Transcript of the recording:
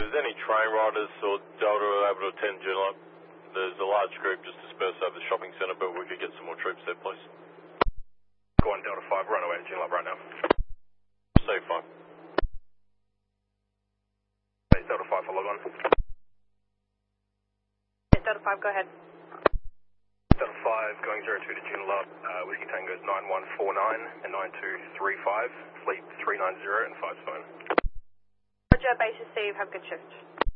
there's any train riders or Delta who are able to attend Joondalup, there's a large group just dispersed over the shopping centre, but we could get some more troops there, please. Go on, Delta 5, run away to Joondalup right now. Stay fine. Hey, Delta 5 for log on. Yes, Delta 5, go ahead. Delta 5 going 02 to Joondalup, Whiskey Tango's 9149 and 9235, fleet 390 and 5 phone. Roger, base receive, have a good shift.